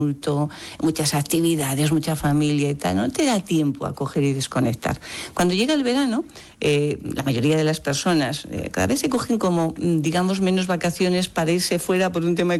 muchas actividades, mucha familia y tal, no te da tiempo a coger y desconectar. Cuando llega el verano, la mayoría de las personas cada vez se cogen como, digamos, menos vacaciones para irse fuera por un tema